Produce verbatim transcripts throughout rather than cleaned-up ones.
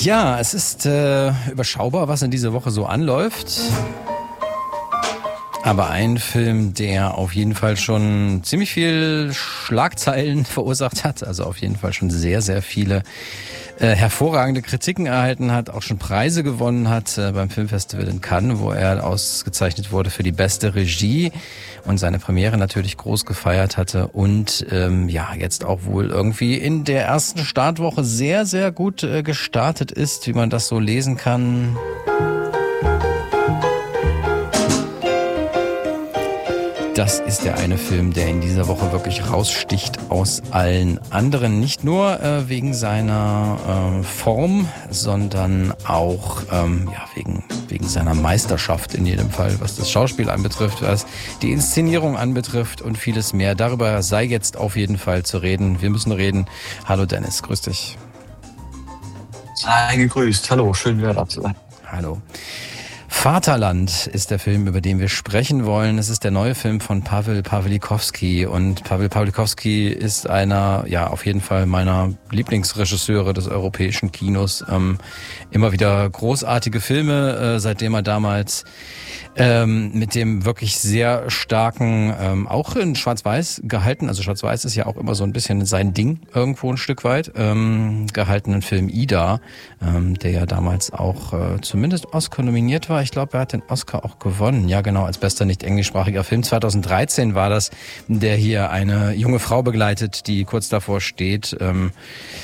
Ja, es ist äh, überschaubar, was in dieser Woche so anläuft. Aber ein Film, der auf jeden Fall schon ziemlich viel Schlagzeilen verursacht hat, also auf jeden Fall schon sehr, sehr viele äh, hervorragende Kritiken erhalten hat, auch schon Preise gewonnen hat äh, beim Filmfestival in Cannes, wo er ausgezeichnet wurde für die beste Regie und seine Premiere natürlich groß gefeiert hatte und ähm, ja, jetzt auch wohl irgendwie in der ersten Startwoche sehr, sehr gut äh, gestartet ist, wie man das so lesen kann. Das ist der eine Film, der in dieser Woche wirklich raussticht aus allen anderen. Nicht nur äh, wegen seiner äh, Form, sondern auch ähm, ja, wegen, wegen seiner Meisterschaft in jedem Fall, was das Schauspiel anbetrifft, was die Inszenierung anbetrifft und vieles mehr. Darüber sei jetzt auf jeden Fall zu reden. Wir müssen reden. Hallo Dennis, grüß dich. Sei gegrüßt. Hallo, schön wieder da zu sein. Hallo. Vaterland ist der Film, über den wir sprechen wollen. Es ist der neue Film von Pawel Pawlikowski und Pawel Pawlikowski ist einer, ja, auf jeden Fall meiner Lieblingsregisseure des europäischen Kinos. Ähm, immer wieder großartige Filme, äh, seitdem er damals ähm, mit dem wirklich sehr starken, ähm, auch in Schwarz-Weiß gehalten, also Schwarz-Weiß ist ja auch immer so ein bisschen sein Ding irgendwo ein Stück weit, ähm, gehaltenen Film Ida, ähm, der ja damals auch äh, zumindest Oscar nominiert war. Ich glaube, er hat den Oscar auch gewonnen. Ja, genau, als bester nicht englischsprachiger Film. zweitausenddreizehn war das, der hier eine junge Frau begleitet, die kurz davor steht, ähm,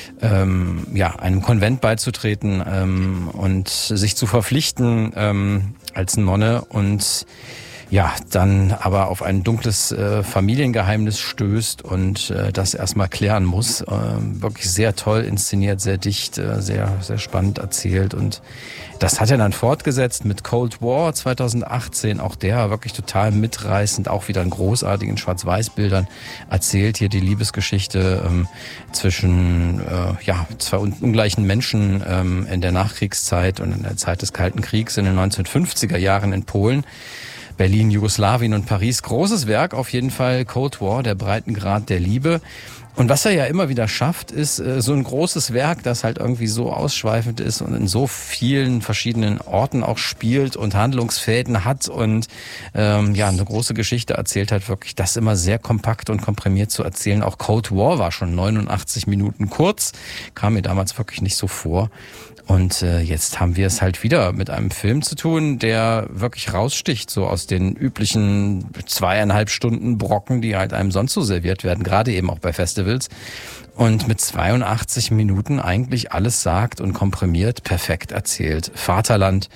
ähm, ja, einem Konvent beizutreten ähm, und sich zu verpflichten ähm, als Nonne und ja, dann aber auf ein dunkles äh, Familiengeheimnis stößt und äh, das erstmal klären muss. Äh, wirklich sehr toll inszeniert, sehr dicht, äh, sehr sehr spannend erzählt und das hat er dann fortgesetzt mit Cold War zweitausendachtzehn. Auch der wirklich total mitreißend, auch wieder in großartigen Schwarz-Weiß-Bildern erzählt hier die Liebesgeschichte ähm, zwischen äh, ja zwei ungleichen Menschen ähm, in der Nachkriegszeit und in der Zeit des Kalten Kriegs in den neunzehnhundertfünfziger Jahren in Polen. Berlin, Jugoslawien und Paris. Großes Werk auf jeden Fall, Cold War, der Breitengrad der Liebe. Und was er ja immer wieder schafft, ist äh, so ein großes Werk, das halt irgendwie so ausschweifend ist und in so vielen verschiedenen Orten auch spielt und Handlungsfäden hat und ähm, ja eine große Geschichte erzählt hat, wirklich das immer sehr kompakt und komprimiert zu erzählen. Auch Cold War war schon neunundachtzig Minuten kurz, kam mir damals wirklich nicht so vor. Und äh, jetzt haben wir es halt wieder mit einem Film zu tun, der wirklich raussticht, so aus den üblichen zweieinhalb Stunden Brocken, die halt einem sonst so serviert werden, gerade eben auch bei Festivals. Und mit zweiundachtzig Minuten eigentlich alles sagt und komprimiert, perfekt erzählt. Vaterland,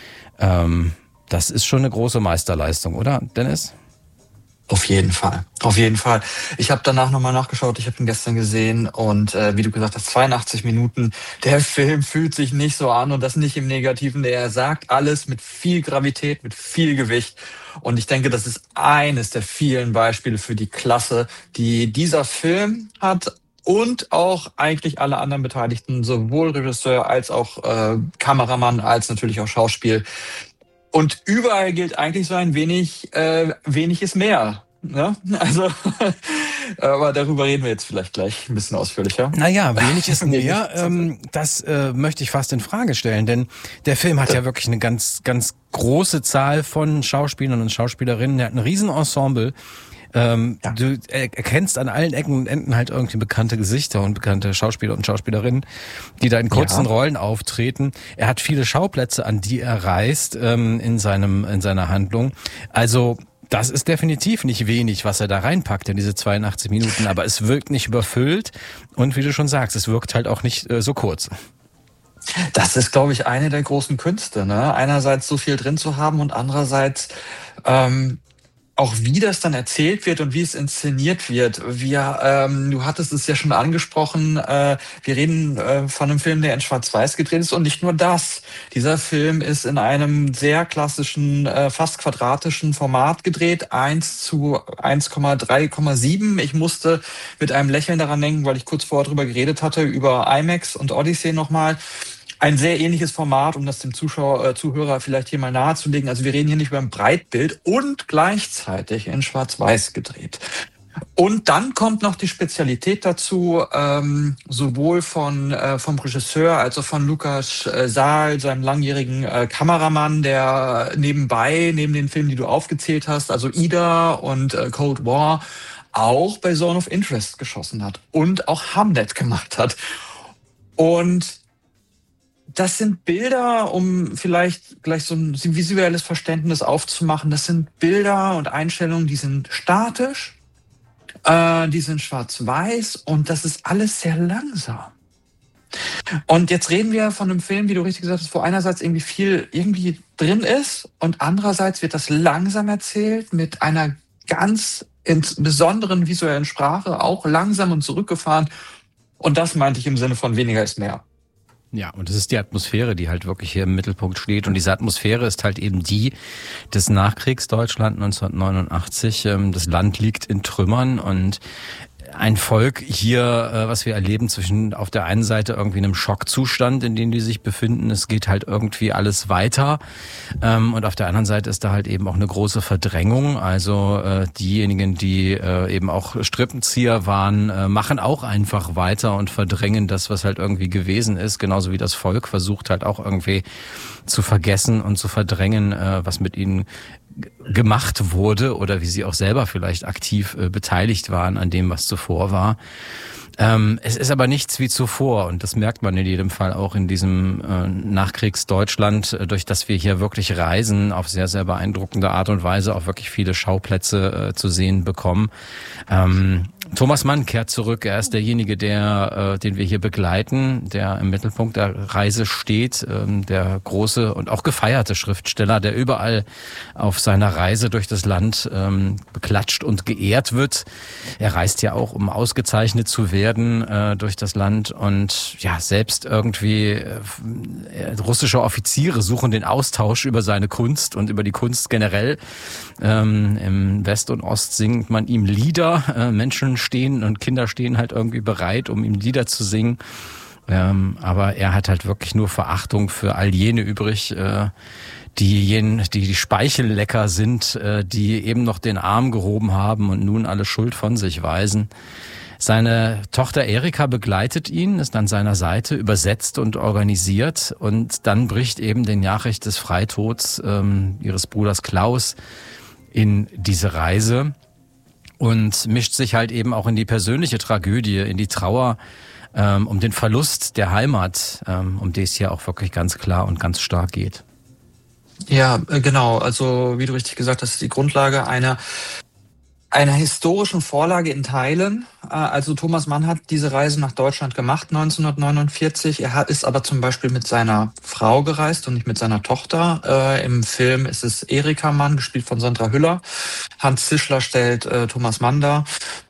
ähm, das ist schon eine große Meisterleistung, oder, Dennis? Auf jeden Fall, auf jeden Fall. Ich habe danach nochmal nachgeschaut, ich habe ihn gestern gesehen und äh, wie du gesagt hast, zweiundachtzig Minuten. Der Film fühlt sich nicht so an und das nicht im Negativen. Der sagt alles mit viel Gravität, mit viel Gewicht. Und ich denke, das ist eines der vielen Beispiele für die Klasse, die dieser Film hat. Und auch eigentlich alle anderen Beteiligten, sowohl Regisseur als auch äh, Kameramann, als natürlich auch Schauspiel. Und überall gilt eigentlich so ein wenig, äh, wenig ist mehr. Ne? Also, aber darüber reden wir jetzt vielleicht gleich ein bisschen ausführlicher. Naja, wenig ist mehr, ähm, das äh, möchte ich fast in Frage stellen, denn der Film hat ja wirklich eine ganz, ganz große Zahl von Schauspielern und Schauspielerinnen. Er hat ein Riesenensemble. Ähm, ja. Du erkennst an allen Ecken und Enden halt irgendwie bekannte Gesichter und bekannte Schauspieler und Schauspielerinnen, die da in kurzen ja. Rollen auftreten. Er hat viele Schauplätze, an die er reist ähm, in seinem in seiner Handlung. Also das ist definitiv nicht wenig, was er da reinpackt in diese zweiundachtzig Minuten, aber es wirkt nicht überfüllt und wie du schon sagst, es wirkt halt auch nicht äh, so kurz. Das ist, glaube ich, eine der großen Künste, ne? Einerseits so viel drin zu haben und andererseits ähm, auch wie das dann erzählt wird und wie es inszeniert wird. Wir, ähm, du hattest es ja schon angesprochen, äh, wir reden äh, von einem Film, der in Schwarz-Weiß gedreht ist und nicht nur das. Dieser Film ist in einem sehr klassischen, äh, fast quadratischen Format gedreht, eins zu eins Komma drei Komma sieben. Ich musste mit einem Lächeln daran denken, weil ich kurz vorher drüber geredet hatte, über IMAX und Odyssey nochmal. Ein sehr ähnliches Format, um das dem Zuschauer, äh, Zuhörer vielleicht hier mal nahezulegen. Also wir reden hier nicht über ein Breitbild und gleichzeitig in Schwarz-Weiß gedreht. Und dann kommt noch die Spezialität dazu, ähm, sowohl von äh, vom Regisseur als auch von Lukas äh, Saal, seinem langjährigen äh, Kameramann, der nebenbei, neben den Filmen, die du aufgezählt hast, also Ida und äh, Cold War, auch bei Zone of Interest geschossen hat und auch Hamlet gemacht hat. Und das sind Bilder, um vielleicht gleich so ein visuelles Verständnis aufzumachen, das sind Bilder und Einstellungen, die sind statisch, Äh, die sind schwarz-weiß und das ist alles sehr langsam. Und jetzt reden wir von einem Film, wie du richtig gesagt hast, wo einerseits irgendwie viel irgendwie drin ist und andererseits wird das langsam erzählt mit einer ganz besonderen visuellen Sprache, auch langsam und zurückgefahren. Und das meinte ich im Sinne von weniger ist mehr. Ja, und es ist die Atmosphäre, die halt wirklich hier im Mittelpunkt steht. Und diese Atmosphäre ist halt eben die des Nachkriegsdeutschland neunzehnhundertneunundachtzig. Das Land liegt in Trümmern und ein Volk hier, was wir erleben, zwischen auf der einen Seite irgendwie einem Schockzustand, in dem die sich befinden. Es geht halt irgendwie alles weiter. Und auf der anderen Seite ist da halt eben auch eine große Verdrängung. Also diejenigen, die eben auch Strippenzieher waren, machen auch einfach weiter und verdrängen das, was halt irgendwie gewesen ist. Genauso wie das Volk versucht halt auch irgendwie zu vergessen und zu verdrängen, was mit ihnen gemacht wurde oder wie sie auch selber vielleicht aktiv äh, beteiligt waren an dem, was zuvor war. Ähm, es ist aber nichts wie zuvor und das merkt man in jedem Fall auch in diesem äh, Nachkriegsdeutschland, äh, durch das wir hier wirklich reisen, auf sehr, sehr beeindruckende Art und Weise auch wirklich viele Schauplätze äh, zu sehen bekommen. Ähm, Thomas Mann kehrt zurück. Er ist derjenige, der, äh, den wir hier begleiten, der im Mittelpunkt der Reise steht, ähm, der große und auch gefeierte Schriftsteller, der überall auf seiner Reise durch das Land ähm, beklatscht und geehrt wird. Er reist ja auch, um ausgezeichnet zu werden äh, durch das Land und ja, selbst irgendwie äh, russische Offiziere suchen den Austausch über seine Kunst und über die Kunst generell. Ähm, im West und Ost singt man ihm Lieder, äh, Menschen stehen und Kinder stehen halt irgendwie bereit, um ihm Lieder zu singen. Ähm, aber er hat halt wirklich nur Verachtung für all jene übrig, äh, die, jen, die die Speichellecker sind, äh, die eben noch den Arm gehoben haben und nun alle Schuld von sich weisen. Seine Tochter Erika begleitet ihn, ist an seiner Seite, übersetzt und organisiert und dann bricht eben die Nachricht des Freitods ähm, ihres Bruders Klaus in diese Reise und mischt sich halt eben auch in die persönliche Tragödie, in die Trauer ähm, um den Verlust der Heimat, ähm, um die es hier auch wirklich ganz klar und ganz stark geht. Ja, genau. Also wie du richtig gesagt hast, die Grundlage einer einer historischen Vorlage in Teilen. Also Thomas Mann hat diese Reise nach Deutschland gemacht neunzehnhundertneunundvierzig. Er hat, ist aber zum Beispiel mit seiner Frau gereist und nicht mit seiner Tochter. Äh, Im Film ist es Erika Mann, gespielt von Sandra Hüller. Hans Zischler stellt äh, Thomas Mann dar.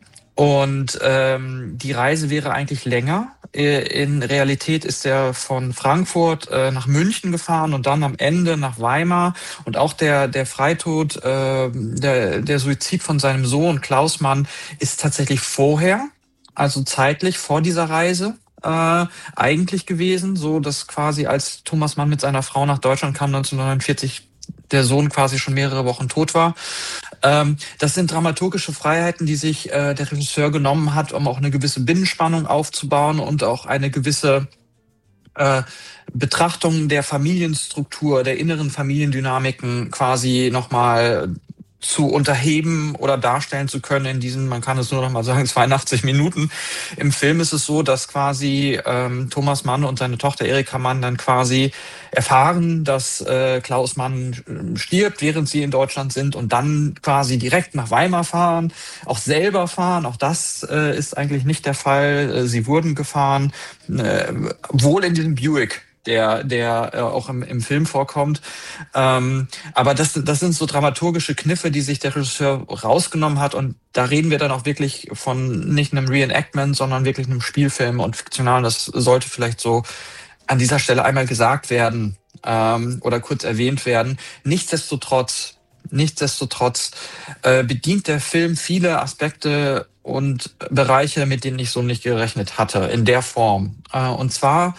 Und ähm, die Reise wäre eigentlich länger. In Realität ist er von Frankfurt äh, nach München gefahren und dann am Ende nach Weimar. Und auch der der Freitod, äh, der der Suizid von seinem Sohn Klaus Mann ist tatsächlich vorher, also zeitlich vor dieser Reise äh, eigentlich gewesen, so dass quasi als Thomas Mann mit seiner Frau nach Deutschland kam neunzehnhundertneunundvierzig, der Sohn quasi schon mehrere Wochen tot war. Ähm, das sind dramaturgische Freiheiten, die sich äh, der Regisseur genommen hat, um auch eine gewisse Binnenspannung aufzubauen und auch eine gewisse äh, Betrachtung der Familienstruktur, der inneren Familiendynamiken quasi nochmal zu unterheben oder darstellen zu können in diesen, man kann es nur noch mal sagen, zweiundachtzig Minuten. Im Film ist es so, dass quasi ähm, Thomas Mann und seine Tochter Erika Mann dann quasi erfahren, dass äh, Klaus Mann stirbt, während sie in Deutschland sind und dann quasi direkt nach Weimar fahren, auch selber fahren. Auch das äh, ist eigentlich nicht der Fall. Sie wurden gefahren, äh, wohl in diesem Buick, der der äh, auch im, im Film vorkommt. Ähm, aber das, das sind so dramaturgische Kniffe, die sich der Regisseur rausgenommen hat. Und da reden wir dann auch wirklich von nicht einem Reenactment, sondern wirklich einem Spielfilm und fiktional. Das sollte vielleicht so an dieser Stelle einmal gesagt werden ähm, oder kurz erwähnt werden. Nichtsdestotrotz, nichtsdestotrotz äh, bedient der Film viele Aspekte und Bereiche, mit denen ich so nicht gerechnet hatte, in der Form. Äh, und zwar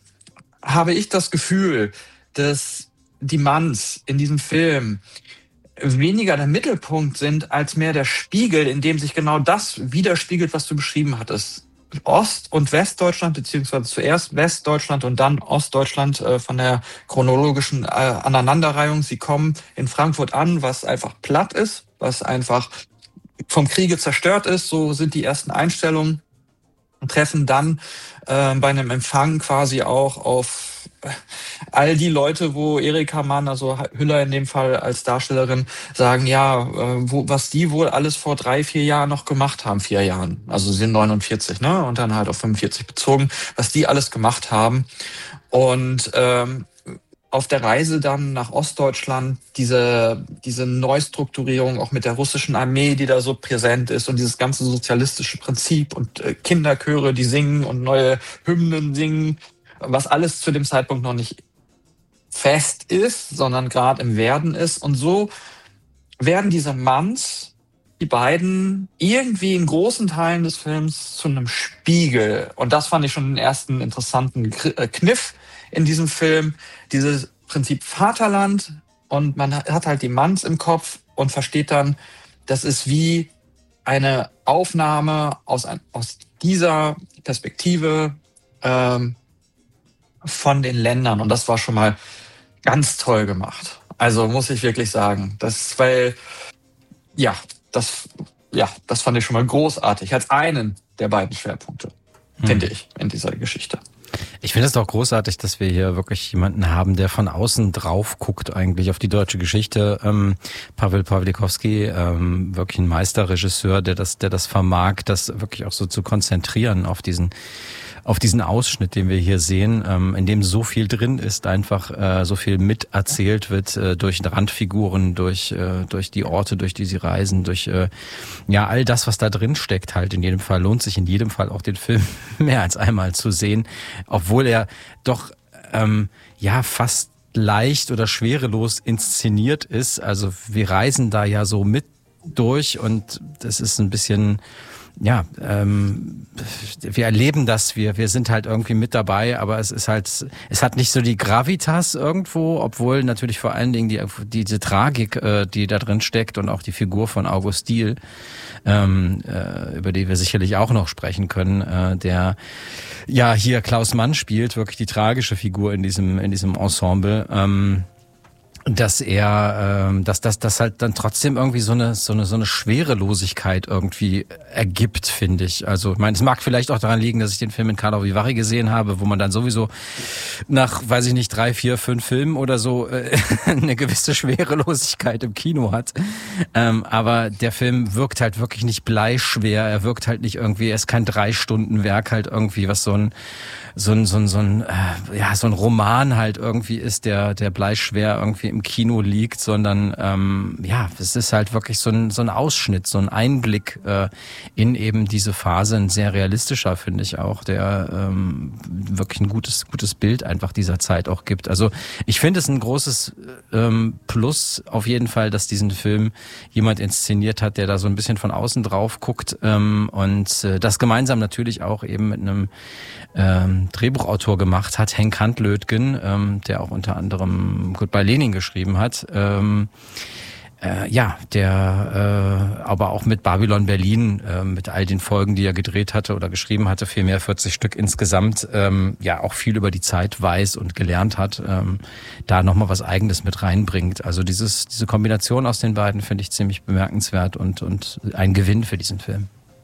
habe ich das Gefühl, dass die Manns in diesem Film weniger der Mittelpunkt sind, als mehr der Spiegel, in dem sich genau das widerspiegelt, was du beschrieben hattest. Ost- und Westdeutschland, beziehungsweise zuerst Westdeutschland und dann Ostdeutschland äh, von der chronologischen äh, Aneinanderreihung. Sie kommen in Frankfurt an, was einfach platt ist, was einfach vom Kriege zerstört ist. So sind die ersten Einstellungen. Und treffen dann äh, bei einem Empfang quasi auch auf äh, all die Leute, wo Erika Mann, also Hüller in dem Fall als Darstellerin, sagen, ja, äh, wo, was die wohl alles vor drei, vier Jahren noch gemacht haben, vier Jahren. Also sie sind neunundvierzig, ne? Und dann halt auf fünfundvierzig bezogen, was die alles gemacht haben. Und ähm, auf der Reise dann nach Ostdeutschland diese, diese Neustrukturierung auch mit der russischen Armee, die da so präsent ist und dieses ganze sozialistische Prinzip und äh, Kinderchöre, die singen und neue Hymnen singen, was alles zu dem Zeitpunkt noch nicht fest ist, sondern gerade im Werden ist. Und so werden diese Manns, die beiden, irgendwie in großen Teilen des Films zu einem Spiegel. Und das fand ich schon den ersten interessanten Kniff in diesem Film, dieses Prinzip Vaterland, und man hat halt die Manns im Kopf und versteht dann, das ist wie eine Aufnahme aus, ein, aus dieser Perspektive ähm, von den Ländern, und das war schon mal ganz toll gemacht. Also muss ich wirklich sagen, das, weil, ja, das, ja, das fand ich schon mal großartig, als einen der beiden Schwerpunkte, hm. finde ich, in dieser Geschichte. Ich finde es auch großartig, dass wir hier wirklich jemanden haben, der von außen drauf guckt eigentlich auf die deutsche Geschichte. Ähm, Paweł Pawlikowski, ähm, wirklich ein Meisterregisseur, der das, der das vermag, das wirklich auch so zu konzentrieren auf diesen, auf diesen Ausschnitt, den wir hier sehen, ähm, in dem so viel drin ist, einfach äh, so viel miterzählt wird äh, durch Randfiguren, durch äh, durch die Orte, durch die sie reisen, durch äh, ja all das, was da drin steckt. Halt in jedem Fall lohnt sich in jedem Fall auch den Film mehr als einmal zu sehen, obwohl er doch ähm, ja fast leicht oder schwerelos inszeniert ist. Also wir reisen da ja so mit durch und das ist ein bisschen, ja, ähm, wir erleben das, wir wir sind halt irgendwie mit dabei, aber es ist halt, es hat nicht so die Gravitas irgendwo, obwohl natürlich vor allen Dingen die diese Tragik, äh, die da drin steckt, und auch die Figur von August Diehl, ähm, äh, über die wir sicherlich auch noch sprechen können, äh, der ja hier Klaus Mann spielt, wirklich die tragische Figur in diesem in diesem Ensemble. Ähm, dass er, ähm, dass das das halt dann trotzdem irgendwie so eine so eine so eine Schwerelosigkeit irgendwie ergibt, finde ich. Also ich meine, es mag vielleicht auch daran liegen, dass ich den Film in Karlovy Vary gesehen habe, wo man dann sowieso nach, weiß ich nicht, drei, vier, fünf Filmen oder so äh, eine gewisse Schwerelosigkeit im Kino hat. Ähm, aber der Film wirkt halt wirklich nicht bleischwer. Er wirkt halt nicht irgendwie, er ist kein drei Stunden Werk halt irgendwie, was so ein so ein so ein so ein äh, ja so ein Roman halt irgendwie ist, der der bleischwer irgendwie im Kino liegt, sondern ähm, ja, es ist halt wirklich so ein so ein Ausschnitt, so ein Einblick äh, in eben diese Phase, ein sehr realistischer, finde ich auch, der ähm, wirklich ein gutes gutes Bild einfach dieser Zeit auch gibt. Also ich finde es ein großes ähm, Plus auf jeden Fall, dass diesen Film jemand inszeniert hat, der da so ein bisschen von außen drauf guckt, ähm, und äh, das gemeinsam natürlich auch eben mit einem ähm, Drehbuchautor gemacht hat, Henk Handlödgen, ähm, der auch unter anderem Goodbye Lenin geschrieben hat. Ähm, äh, ja, der äh, aber auch mit Babylon Berlin, äh, mit all den Folgen, die er gedreht hatte oder geschrieben hatte, vielmehr vierzig Stück insgesamt, ähm, ja auch viel über die Zeit weiß und gelernt hat, ähm, da nochmal was Eigenes mit reinbringt. Also dieses diese Kombination aus den beiden finde ich ziemlich bemerkenswert und und ein Gewinn für diesen Film.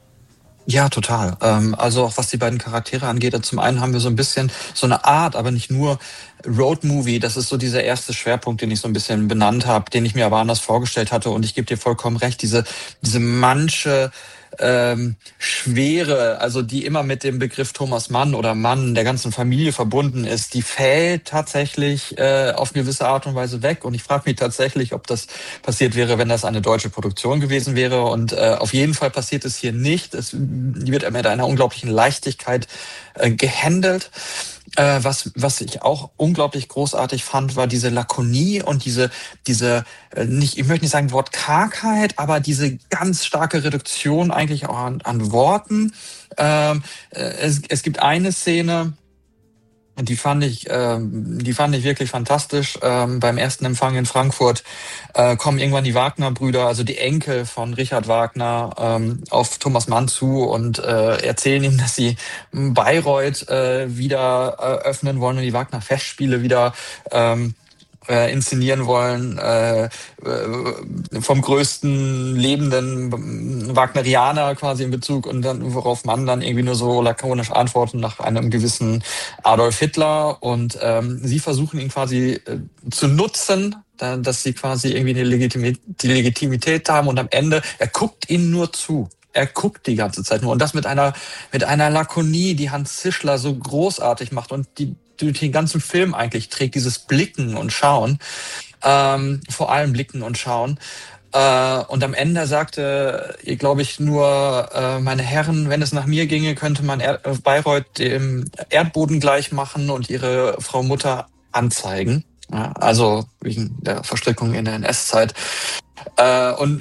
Ja, total. Ähm, also auch was die beiden Charaktere angeht, zum einen haben wir so ein bisschen so eine Art, aber nicht nur Roadmovie. Das ist so dieser erste Schwerpunkt, den ich so ein bisschen benannt habe, den ich mir aber anders vorgestellt hatte. Und ich gebe dir vollkommen recht, diese diese manche ähm, Schwere, also die immer mit dem Begriff Thomas Mann oder Mann der ganzen Familie verbunden ist, die fällt tatsächlich äh, auf eine gewisse Art und Weise weg. Und ich frage mich tatsächlich, ob das passiert wäre, wenn das eine deutsche Produktion gewesen wäre. Und äh, auf jeden Fall passiert es hier nicht. Es wird mit einer unglaublichen Leichtigkeit äh, gehandelt. Äh, was was ich auch unglaublich großartig fand, war diese Lakonie und diese diese äh, nicht, ich möchte nicht sagen Wort Kargheit, aber diese ganz starke Reduktion eigentlich auch an, an Worten. Ähm, äh, es, es gibt eine Szene, Die fand ich, ähm, die fand ich wirklich fantastisch. Ähm, beim ersten Empfang in Frankfurt äh, kommen irgendwann die Wagner-Brüder, also die Enkel von Richard Wagner, ähm, auf Thomas Mann zu und äh, erzählen ihm, dass sie Bayreuth äh, wieder äh, öffnen wollen und die Wagner-Festspiele wieder ähm, äh, inszenieren wollen, äh, äh, vom größten lebenden Wagnerianer quasi in Bezug, und dann, worauf man dann irgendwie nur so lakonisch antworten nach einem gewissen Adolf Hitler, und ähm, sie versuchen ihn quasi äh, zu nutzen, da, dass sie quasi irgendwie eine Legitimi- die Legitimität haben, und am Ende, er guckt ihnen nur zu. Er guckt die ganze Zeit nur, und das mit einer mit einer Lakonie, die Hans Zischler so großartig macht und die durch den ganzen Film eigentlich trägt, dieses Blicken und Schauen, ähm, vor allem Blicken und Schauen. Äh, und am Ende sagte, glaube ich, nur, äh, meine Herren, wenn es nach mir ginge, könnte man er Bayreuth dem Erdboden gleich machen und ihre Frau Mutter anzeigen. Ja, also wegen der Verstrickung in der N S-Zeit. Äh, und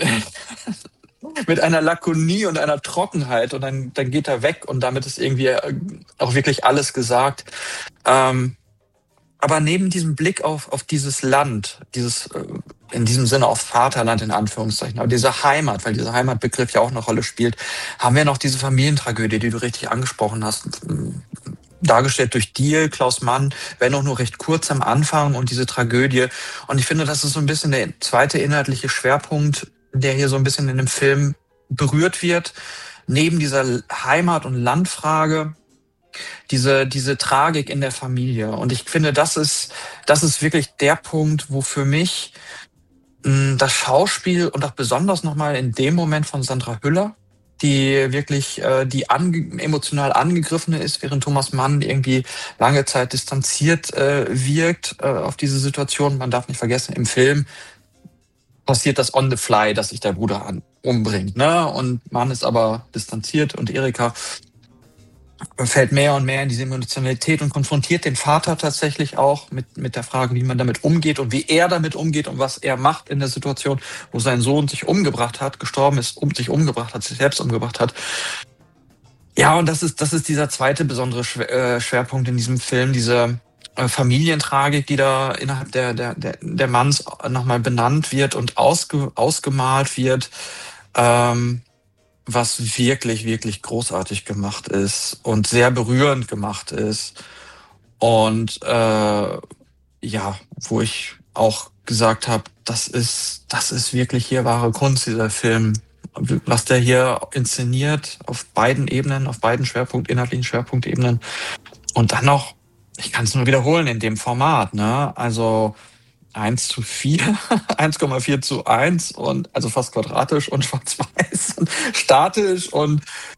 mit einer Lakonie und einer Trockenheit, und dann, dann geht er weg, und damit ist irgendwie auch wirklich alles gesagt. Ähm, aber neben diesem Blick auf, auf dieses Land, dieses, äh, in diesem Sinne auf Vaterland in Anführungszeichen, aber diese Heimat, weil dieser Heimatbegriff ja auch eine Rolle spielt, haben wir noch diese Familientragödie, die du richtig angesprochen hast, dargestellt durch Diehl, Klaus Mann, wenn auch nur recht kurz am Anfang, und diese Tragödie. Und ich finde, das ist so ein bisschen der zweite inhaltliche Schwerpunkt, der hier so ein bisschen in dem Film berührt wird. Neben dieser Heimat- und Landfrage, diese, diese Tragik in der Familie. Und ich finde, das ist, das ist wirklich der Punkt, wo für mich mh, das Schauspiel, und auch besonders nochmal in dem Moment von Sandra Hüller, die wirklich äh, die ange emotional angegriffene ist, während Thomas Mann irgendwie lange Zeit distanziert äh, wirkt äh, auf diese Situation. Man darf nicht vergessen, im Film passiert das on the fly, dass sich der Bruder an, umbringt, ne? Und Mann ist aber distanziert, und Erika fällt mehr und mehr in diese Emotionalität und konfrontiert den Vater tatsächlich auch mit, mit der Frage, wie man damit umgeht und wie er damit umgeht und was er macht in der Situation, wo sein Sohn sich umgebracht hat, gestorben ist, um sich umgebracht hat, sich selbst umgebracht hat. Ja, und das ist, das ist dieser zweite besondere Schwerpunkt in diesem Film, diese Familientragik, die da innerhalb der, der, der, der Manns nochmal benannt wird und ausge, ausgemalt wird, ähm, was wirklich, wirklich großartig gemacht ist und sehr berührend gemacht ist. Und äh, ja, wo ich auch gesagt habe, das ist, das ist wirklich hier wahre Kunst, dieser Film. Was der hier inszeniert, auf beiden Ebenen, auf beiden Schwerpunkt, inhaltlichen Schwerpunktebenen. Und dann noch, ich kann es nur wiederholen, in dem Format, ne? Also eins zu vier, eins Komma vier zu eins, und also fast quadratisch und schwarz-weiß und statisch, und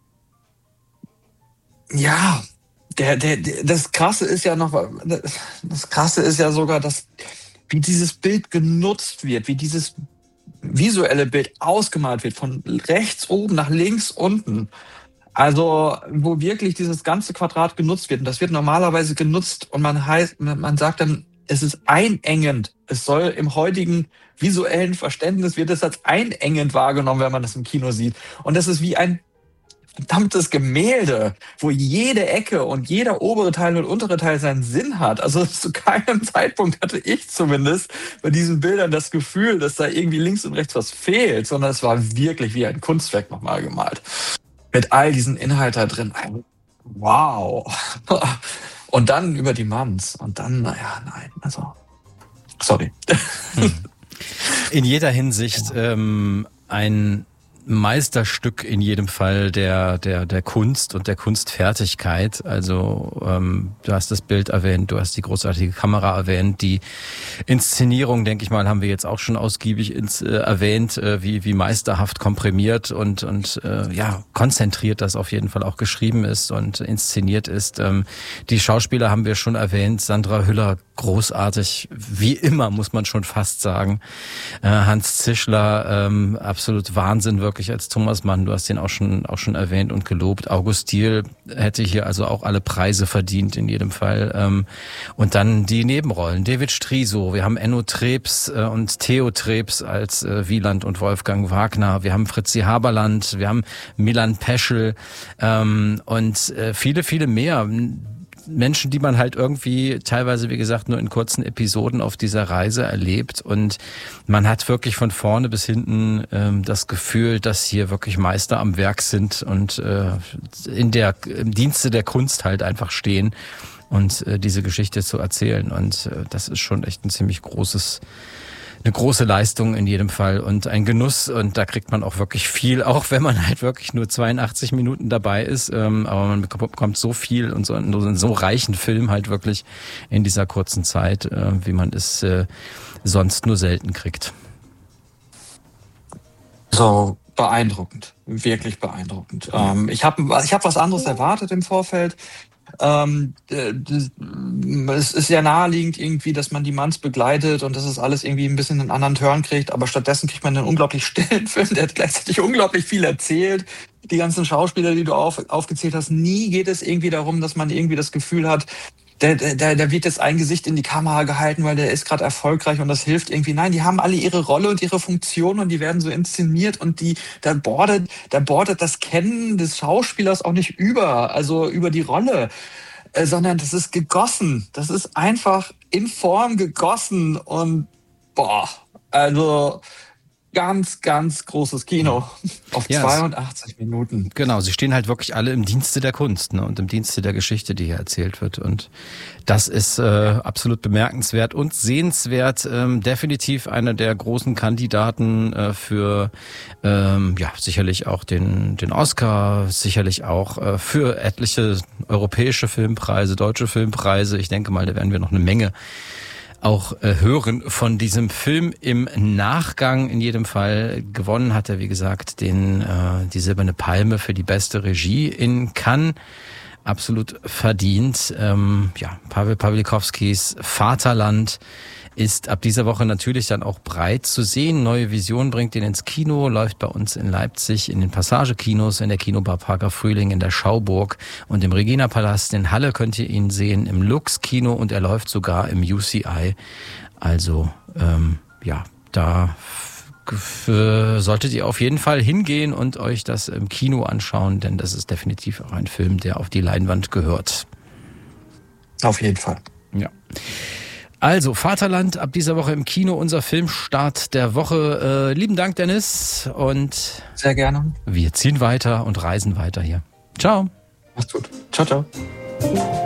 ja, der, der, der, das Krasse ist ja noch, das Krasse ist ja sogar, dass, wie dieses Bild genutzt wird, wie dieses visuelle Bild ausgemalt wird, von rechts oben nach links unten. Also, wo wirklich dieses ganze Quadrat genutzt wird. Und das wird normalerweise genutzt, und man heißt, man sagt dann, es ist einengend. Es soll im heutigen visuellen Verständnis, wird es als einengend wahrgenommen, wenn man das im Kino sieht. Und das ist wie ein verdammtes Gemälde, wo jede Ecke und jeder obere Teil und untere Teil seinen Sinn hat. Also zu keinem Zeitpunkt hatte ich zumindest bei diesen Bildern das Gefühl, dass da irgendwie links und rechts was fehlt, sondern es war wirklich wie ein Kunstwerk nochmal gemalt. Mit all diesen Inhalt da drin. Wow. Und dann über die Manns. Und dann, naja, nein, also, sorry. In jeder Hinsicht ähm, ein Meisterstück in jedem Fall der der der Kunst und der Kunstfertigkeit. Also ähm, du hast das Bild erwähnt, du hast die großartige Kamera erwähnt, die Inszenierung, denke ich mal, haben wir jetzt auch schon ausgiebig ins, äh, erwähnt, äh, wie wie meisterhaft komprimiert und und äh, ja konzentriert das auf jeden Fall auch geschrieben ist und inszeniert ist. Ähm, die Schauspieler haben wir schon erwähnt, Sandra Hüller großartig, wie immer muss man schon fast sagen. Äh, Hans Zischler, ähm, absolut Wahnsinn wirklich als Thomas Mann. Du hast ihn auch schon auch schon erwähnt und gelobt. August Diehl hätte hier also auch alle Preise verdient in jedem Fall. Ähm, und dann die Nebenrollen. David Striso, wir haben Enno Trebs äh, und Theo Trebs als äh, Wieland und Wolfgang Wagner. Wir haben Fritzi Haberland, wir haben Milan Peschel ähm, und äh, viele, viele mehr. Menschen, die man halt irgendwie teilweise, wie gesagt, nur in kurzen Episoden auf dieser Reise erlebt. Und man hat wirklich von vorne bis hinten ähm, das Gefühl, dass hier wirklich Meister am Werk sind und äh, in der, im Dienste der Kunst halt einfach stehen und äh, diese Geschichte zu erzählen. Und äh, das ist schon echt ein ziemlich großes Eine große Leistung in jedem Fall und ein Genuss, und da kriegt man auch wirklich viel, auch wenn man halt wirklich nur zweiundachtzig Minuten dabei ist, ähm, aber man bekommt so viel und so einen so reichen Film halt wirklich in dieser kurzen Zeit, äh, wie man es äh, sonst nur selten kriegt. So beeindruckend, wirklich beeindruckend. Ähm, ich habe ich hab was anderes erwartet im Vorfeld. Ähm, äh, das, es ist ja naheliegend irgendwie, dass man die Manns begleitet und dass es alles irgendwie ein bisschen einen anderen Turn kriegt, aber stattdessen kriegt man einen unglaublich stillen Film, der hat gleichzeitig unglaublich viel erzählt. Die ganzen Schauspieler, die du auf, aufgezählt hast, nie geht es irgendwie darum, dass man irgendwie das Gefühl hat, der, der, der wird jetzt ein Gesicht in die Kamera gehalten, weil der ist gerade erfolgreich und das hilft irgendwie. Nein, die haben alle ihre Rolle und ihre Funktion und die werden so inszeniert und die, da bordet, da bordet das Kennen des Schauspielers auch nicht über, also über die Rolle, äh, sondern das ist gegossen. Das ist einfach in Form gegossen und boah, also ganz, ganz großes Kino auf ja, zweiundachtzig Minuten. Genau, sie stehen halt wirklich alle im Dienste der Kunst, ne, und im Dienste der Geschichte, die hier erzählt wird. Und das ist äh, absolut bemerkenswert und sehenswert. Ähm, definitiv einer der großen Kandidaten äh, für ähm, ja sicherlich auch den den Oscar, sicherlich auch äh, für etliche europäische Filmpreise, deutsche Filmpreise. Ich denke mal, da werden wir noch eine Menge auch äh, hören von diesem Film im Nachgang. In jedem Fall gewonnen hat er, wie gesagt, den äh, die Silberne Palme für die beste Regie in Cannes. Absolut verdient. Ähm, ja, Pawel Pawlikowskis Vaterland ist ab dieser Woche natürlich dann auch breit zu sehen. Neue Vision bringt ihn ins Kino, läuft bei uns in Leipzig in den Passagekinos, in der Kinobar Parker Frühling, in der Schauburg und im Regina-Palast. In Halle könnt ihr ihn sehen im Lux-Kino und er läuft sogar im U C I. Also ähm, ja, da f- solltet ihr auf jeden Fall hingehen und euch das im Kino anschauen, denn das ist definitiv auch ein Film, der auf die Leinwand gehört. Auf jeden Fall. Ja. Also, Vaterland ab dieser Woche im Kino, unser Filmstart der Woche. Äh, lieben Dank, Dennis. Und sehr gerne. Wir ziehen weiter und reisen weiter hier. Ciao. Macht's gut. Ciao, ciao.